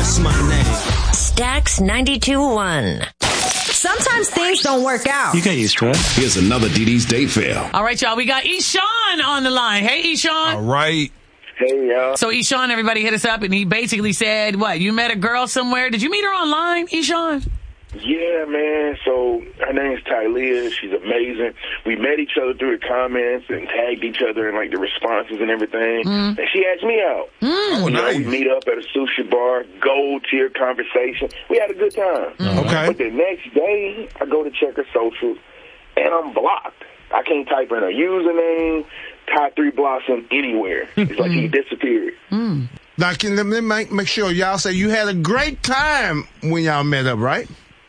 That's my name. Stax 92.1. Sometimes things don't work out. You get used to it. Here's another DD's date fail. All right, y'all. We got Eshawn on the line. Hey, Eshawn. All right. Hey, y'all. So Eshawn, everybody hit us up, and he basically said, what, you met a girl somewhere? Did you meet her online, Eshawn? Yeah, man. So her name's Tylea. She's amazing. We met each other through the comments and tagged each other in, like, the responses and everything. And she asked me out. Oh, nice. We meet up at a sushi bar, gold tier conversation. We had a good time. Okay. But the next day, I go to check her socials, and I'm blocked. I can't type in her username, Ty3 Blossom anywhere. It's like he disappeared. Now, let me make sure y'all say you had a great time when y'all met up, right?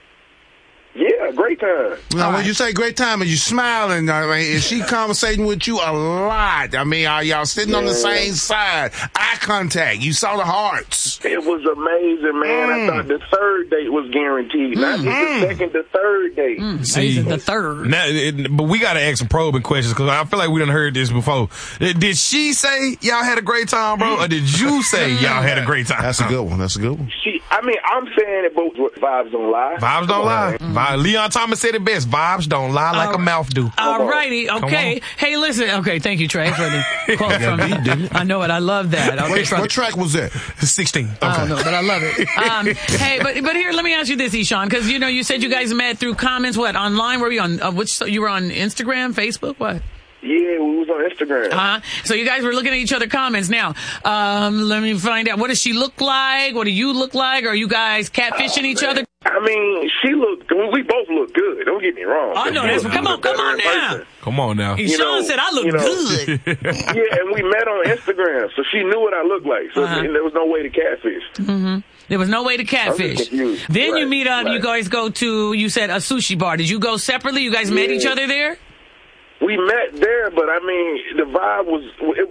Yeah, great time. Now, when you say great time, are you smiling? I mean, is she conversating with you a lot? I mean, are y'all sitting on the same side? Eye contact. You saw the hearts. It was amazing, man. I thought the third date was guaranteed. Not just the second, the third date. See, the third. But we got to ask some probing questions because I feel like we done heard this before. Did she say y'all had a great time, bro? Or did you say y'all had a great time? That's a good one. That's a good one. I'm saying it both. Vibes don't lie. Vibes don't lie. Leon Thomas said it best. Vibes don't lie like a mouth do. All righty. Okay. Hey, listen. Okay, thank you, Trey, for the quote from me. I know it. I love that. Okay, What track was that? 16. Okay. I don't know, but I love it. Hey, but here, let me ask you this, Eshawn, because you said you guys met through comments. What, online? Were you on you were on Instagram, Facebook? What? Yeah, we was on Instagram. So you guys were looking at each other's comments. Now, let me find out. What does she look like? What do you look like? Are you guys catfishing each other? I mean, we both look good. Don't get me wrong. Oh, no, that's, come on now. Come on now. Eshawn said I look good. Yeah, and we met on Instagram, so she knew what I looked like. So there was no way to catfish. There was no way to catfish. Then you meet up. You guys go to, you said, a sushi bar. Did you go separately? You guys met each other there? We met there, but I mean, the vibe was.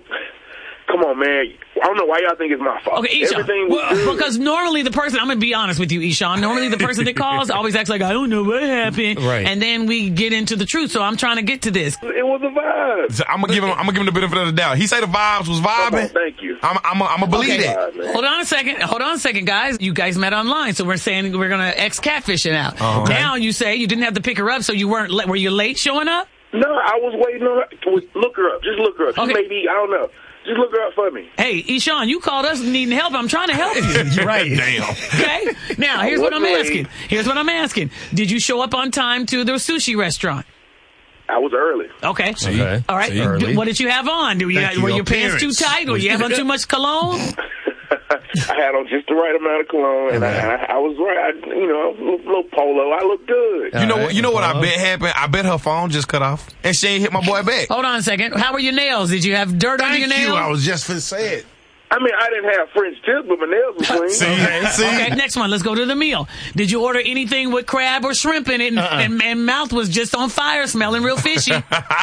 Come on, man. I don't know why y'all think it's my fault. Okay, Eshawn. Everything was good. Because normally the person, I'm going to be honest with you, Eshawn. Normally the person that calls always acts like, I don't know what happened. Right. And then we get into the truth. So I'm trying to get to this. It was a vibe. So I'm gonna give him the benefit of the doubt. He said the vibes was vibing. Thank you. I'm gonna believe that. Hold on a second, guys. You guys met online, so we're saying we're gonna catfishing out. Okay. Now you say you didn't have to pick her up, so you weren't. Were you late showing up? No, I was waiting on her. Look her up. Just look her up. Okay. She may be, I don't know. Just look her up for me. Hey, Eshawn, you called us needing help. I'm trying to help you. Right. Damn. Okay. Now here's what I'm asking. Did you show up on time to the sushi restaurant? I was early. Okay. Okay. All right. Early. What did you have on? Were your pants too tight? Were you having too much cologne? I had on just the right amount of cologne, and I was right. A little polo. I look good. You know what I bet happened? I bet her phone just cut off, and she ain't hit my boy back. Hold on a second. How were your nails? Did you have dirt under your nails? I was just finna say it. I mean, I didn't have French tips, but my nails were clean. See? Okay, next one. Let's go to the meal. Did you order anything with crab or shrimp in it, and mouth was just on fire, smelling real fishy?